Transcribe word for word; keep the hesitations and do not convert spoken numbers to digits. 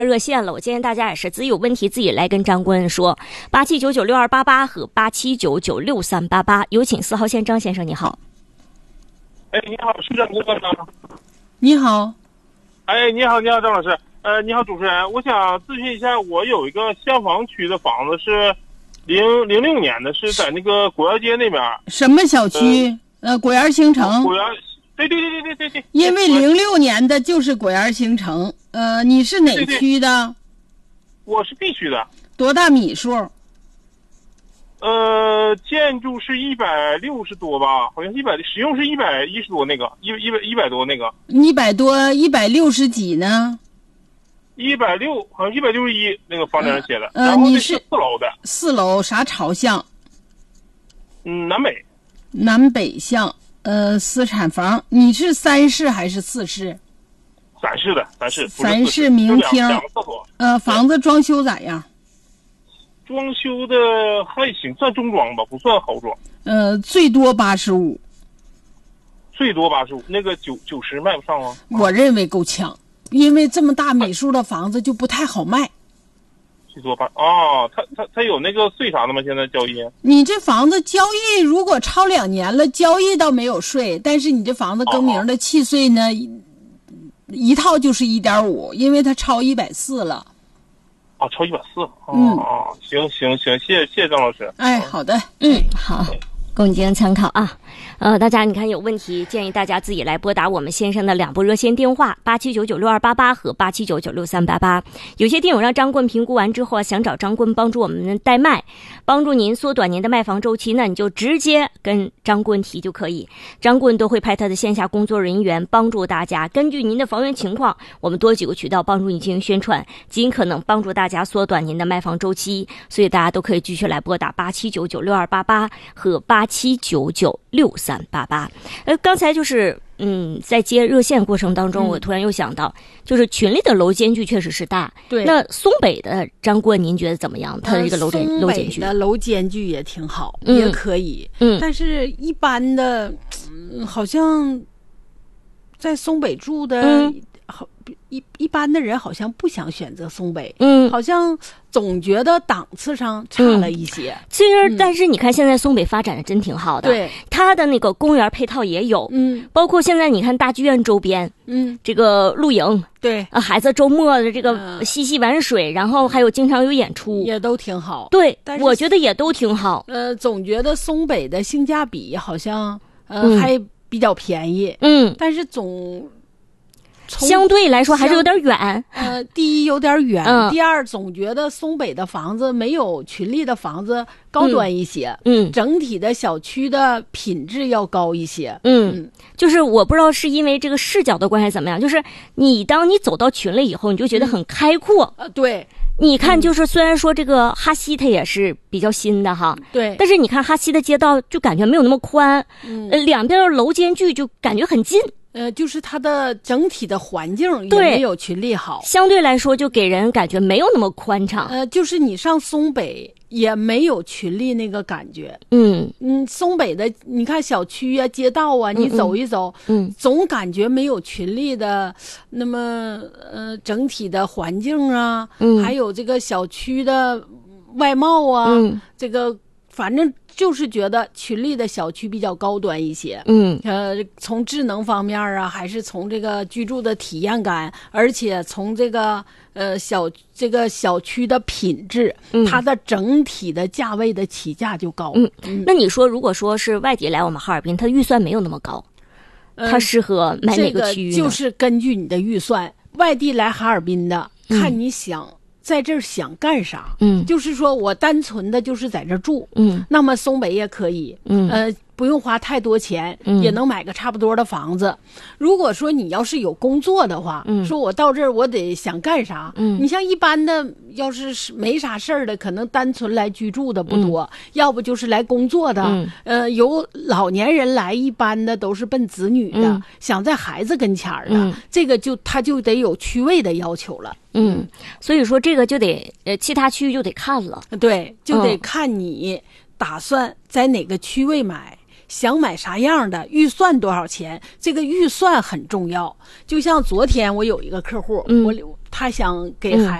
热线了，我建议大家也是自己有问题自己来跟张顾问说，八七九九六二八八和八七九九六三八八。有请四号线张先生，你好。 哎，你好，是张顾问吗？ 你好。 哎，你好，你好，张老师。呃，你好，主持人，我想咨询一下，我有一个厢房区的房子是零零六年的，是在那个果园街那边。 什么小区？呃，果园新城。 果园，对对对对对对对。 因为零六年的就是果园新城。呃，你是哪区的？ 对对，我是 B 区的。 多大米数？ 呃，建筑是一百六十多吧，好像一百，使用是一百一十多那个，一一百一百多那个。 一百多，一百六十几呢？ 一百六，好像一百六十一那个房顶上写的。 呃， 然后你是四楼的。 四楼啥朝向？ 嗯，南北。 南北向。呃，私产房，你是三室还是四室？ 三室的，三室。 三室明厅。 两个厕所。 呃，房子装修咋样？ 装修的还行，算中装吧，不算豪装。 呃，最多八十五。 最多八十五，那个九九十卖不上吗？ 我认为够呛，因为这么大米数的房子就不太好卖。 最多八哦，他他他有那个税啥的吗？现在交易？ 你这房子交易如果超两年了，交易倒没有税，但是你这房子更名的契税呢，哦、一套就是一点五，因为它超一百四了。 啊，超一百四。 嗯， 哦，行行行，谢谢谢谢张老师。 哎，好的， 嗯，好。供你进行参考啊，呃，大家你看有问题，建议大家自己来拨打我们先生的两部热线电话八七九九六二八八和八七九九六三八八。有些电友让张棍评估完之后啊，想找张棍帮助我们代卖，帮助您缩短您的卖房周期呢，你就直接跟张棍提就可以，张棍都会派他的线下工作人员帮助大家，根据您的房源情况，我们多几个渠道帮助你进行宣传，尽可能帮助大家缩短您的卖房周期。所以大家都可以继续来拨打八七九九六二八八和八七九九六三八八。呃，刚才就是嗯，在接热线过程当中，我突然又想到，嗯、就是群里的楼间距确实是大。 对。 那松北的张棍，您觉得怎么样？他的这个楼间、呃、楼间距？ 松北的楼间距也挺好，嗯、也可以。 嗯。 但是一般的，嗯、好像在松北住的。嗯好一一般的人好像不想选择松北， 嗯， 好像总觉得档次上差了一些。 嗯、其实，但是你看现在松北发展的真挺好的， 对， 它的那个公园配套也有， 嗯， 包括现在你看大剧院周边， 嗯， 这个露营， 对， 啊，孩子周末的这个嬉戏玩水，嗯、然后还有经常有演出， 也都挺好。 对，我觉得也都挺好。 呃，总觉得松北的性价比好像呃、嗯、还比较便宜， 嗯， 但是总。 相对来说还是有点远。 呃，第一有点远， 嗯、 第二总觉得松北的房子没有群力的房子高端一些， 嗯， 整体的小区的品质要高一些。 嗯，嗯就是我不知道是因为这个视角的关系怎么样，就是你当你走到群里以后，你就觉得很开阔。 呃、嗯，对。 你看，就是虽然说这个哈西它也是比较新的哈， 对， 但是你看哈西的街道就感觉没有那么宽， 嗯， 呃，两边楼间距就感觉很近。 呃，就是它的整体的环境也没有群力好， 相对来说就给人感觉没有那么宽敞。 呃，就是你上松北也没有群力那个感觉。 嗯嗯，松北的你看小区啊、街道啊，你走一走， 嗯， 总感觉没有群力的那么呃整体的环境啊， 嗯， 还有这个小区的外貌啊， 嗯， 这个反正。就是觉得群力的小区比较高端一些， 嗯， 呃，从智能方面啊，还是从这个居住的体验感，而且从这个呃小这个小区的品质， 嗯， 它的整体的价位的起价就高。 嗯，嗯那你说，如果说是外地来我们哈尔滨，他预算没有那么高， 呃、 他适合买哪个区域呢？ 这个就是根据你的预算，外地来哈尔滨的， 嗯、 看你想。在这儿想干啥？ 嗯， 就是说我单纯的就是在这儿住， 嗯， 那么松北也可以， 嗯， 呃，不用花太多钱， 嗯， 也能买个差不多的房子。如果说你要是有工作的话， 嗯， 说我到这儿我得想干啥， 嗯， 你像一般的要是没啥事儿的，可能单纯来居住的不多，嗯，要不就是来工作的， 嗯， 呃，有老年人来，一般的都是奔子女的， 嗯， 想在孩子跟前儿的， 嗯， 这个就他就得有区位的要求了。 嗯，所以说这个就得呃，其他区域就得看了， 对，就得看你打算在哪个区位买，嗯，想买啥样的，预算多少钱，这个预算很重要。就像昨天我有一个客户， 嗯， 我他想给孩